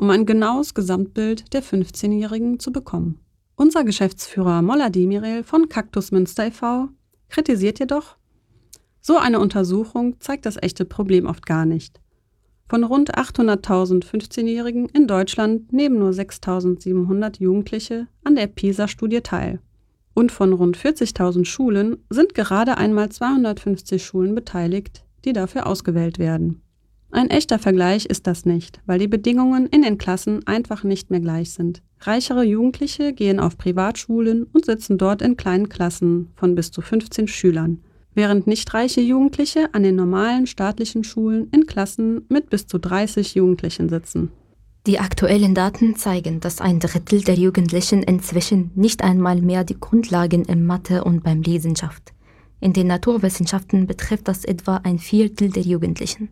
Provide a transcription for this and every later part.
um ein genaues Gesamtbild der 15-Jährigen zu bekommen. Unser Geschäftsführer Molla Demirel von Cactus Münster e.V. kritisiert jedoch, so eine Untersuchung zeigt das echte Problem oft gar nicht. Von rund 800.000 15-Jährigen in Deutschland nehmen nur 6.700 Jugendliche an der PISA-Studie teil. Und von rund 40.000 Schulen sind gerade einmal 250 Schulen beteiligt, die dafür ausgewählt werden. Ein echter Vergleich ist das nicht, weil die Bedingungen in den Klassen einfach nicht mehr gleich sind. Reichere Jugendliche gehen auf Privatschulen und sitzen dort in kleinen Klassen von bis zu 15 Schülern, während nicht reiche Jugendliche an den normalen staatlichen Schulen in Klassen mit bis zu 30 Jugendlichen sitzen. Die aktuellen Daten zeigen, dass 1/3 der Jugendlichen inzwischen nicht einmal mehr die Grundlagen in Mathe und beim Lesen schafft. In den Naturwissenschaften betrifft das etwa 1/4 der Jugendlichen.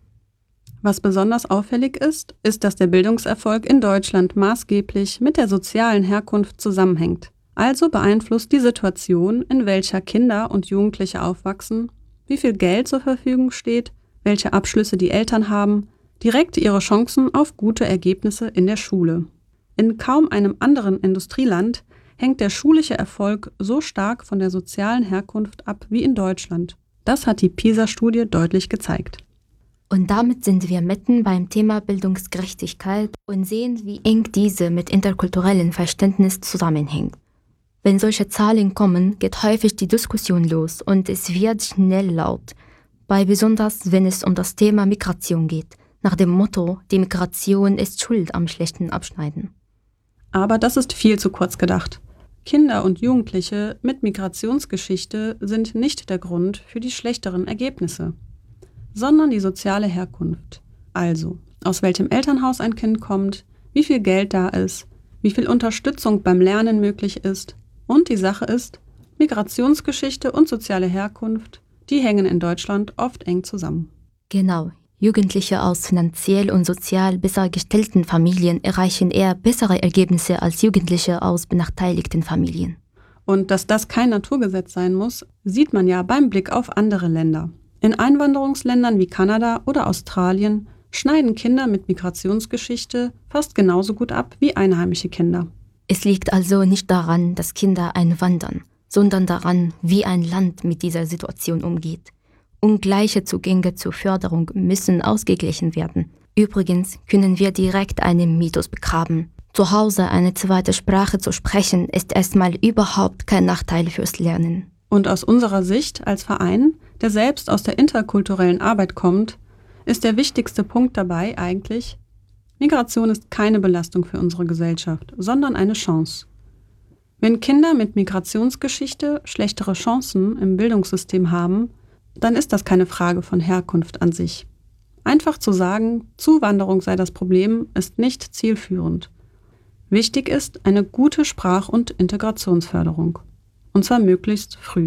Was besonders auffällig ist, dass der Bildungserfolg in Deutschland maßgeblich mit der sozialen Herkunft zusammenhängt. Also beeinflusst die Situation, in welcher Kinder und Jugendliche aufwachsen, wie viel Geld zur Verfügung steht, welche Abschlüsse die Eltern haben, direkt ihre Chancen auf gute Ergebnisse in der Schule. In kaum einem anderen Industrieland hängt der schulische Erfolg so stark von der sozialen Herkunft ab wie in Deutschland. Das hat die PISA-Studie deutlich gezeigt. Und damit sind wir mitten beim Thema Bildungsgerechtigkeit und sehen, wie eng diese mit interkulturellem Verständnis zusammenhängt. Wenn solche Zahlen kommen, geht häufig die Diskussion los und es wird schnell laut, besonders wenn es um das Thema Migration geht, nach dem Motto, die Migration ist schuld am schlechten Abschneiden. Aber das ist viel zu kurz gedacht. Kinder und Jugendliche mit Migrationsgeschichte sind nicht der Grund für die schlechteren Ergebnisse, sondern die soziale Herkunft. Also, aus welchem Elternhaus ein Kind kommt, wie viel Geld da ist, wie viel Unterstützung beim Lernen möglich ist. Und die Sache ist, Migrationsgeschichte und soziale Herkunft, die hängen in Deutschland oft eng zusammen. Genau. Jugendliche aus finanziell und sozial besser gestellten Familien erreichen eher bessere Ergebnisse als Jugendliche aus benachteiligten Familien. Und dass das kein Naturgesetz sein muss, sieht man ja beim Blick auf andere Länder. In Einwanderungsländern wie Kanada oder Australien schneiden Kinder mit Migrationsgeschichte fast genauso gut ab wie einheimische Kinder. Es liegt also nicht daran, dass Kinder einwandern, sondern daran, wie ein Land mit dieser Situation umgeht. Ungleiche Zugänge zur Förderung müssen ausgeglichen werden. Übrigens können wir direkt einen Mythos begraben. Zu Hause eine zweite Sprache zu sprechen, ist erstmal überhaupt kein Nachteil fürs Lernen. Und aus unserer Sicht als Verein, der selbst aus der interkulturellen Arbeit kommt, ist der wichtigste Punkt dabei eigentlich, Migration ist keine Belastung für unsere Gesellschaft, sondern eine Chance. Wenn Kinder mit Migrationsgeschichte schlechtere Chancen im Bildungssystem haben, dann ist das keine Frage von Herkunft an sich. Einfach zu sagen, Zuwanderung sei das Problem, ist nicht zielführend. Wichtig ist eine gute Sprach- und Integrationsförderung. Und zwar möglichst früh.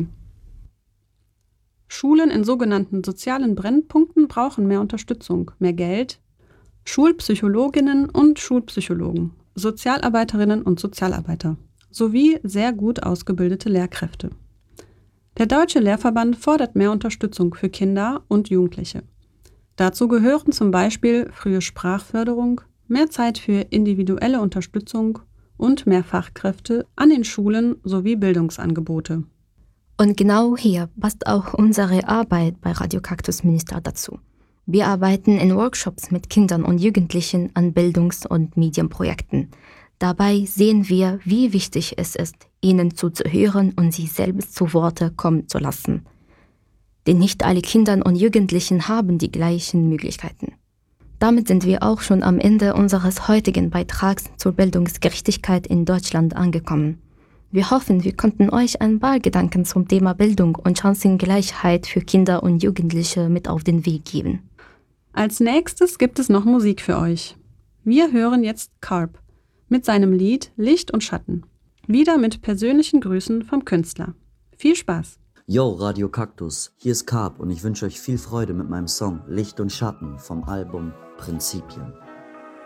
Schulen in sogenannten sozialen Brennpunkten brauchen mehr Unterstützung, mehr Geld, Schulpsychologinnen und Schulpsychologen, Sozialarbeiterinnen und Sozialarbeiter sowie sehr gut ausgebildete Lehrkräfte. Der Deutsche Lehrverband fordert mehr Unterstützung für Kinder und Jugendliche. Dazu gehören zum Beispiel frühe Sprachförderung, mehr Zeit für individuelle Unterstützung und mehr Fachkräfte an den Schulen sowie Bildungsangebote. Und genau hier passt auch unsere Arbeit bei Radio Cactus Münster dazu. Wir arbeiten in Workshops mit Kindern und Jugendlichen an Bildungs- und Medienprojekten. Dabei sehen wir, wie wichtig es ist, ihnen zuzuhören und sie selbst zu Worte kommen zu lassen. Denn nicht alle Kinder und Jugendlichen haben die gleichen Möglichkeiten. Damit sind wir auch schon am Ende unseres heutigen Beitrags zur Bildungsgerechtigkeit in Deutschland angekommen. Wir hoffen, wir konnten euch ein paar Gedanken zum Thema Bildung und Chancengleichheit für Kinder und Jugendliche mit auf den Weg geben. Als nächstes gibt es noch Musik für euch. Wir hören jetzt Carp mit seinem Lied Licht und Schatten. Wieder mit persönlichen Grüßen vom Künstler. Viel Spaß! Yo, Radio Cactus, hier ist Carp und ich wünsche euch viel Freude mit meinem Song Licht und Schatten vom Album Prinzipien.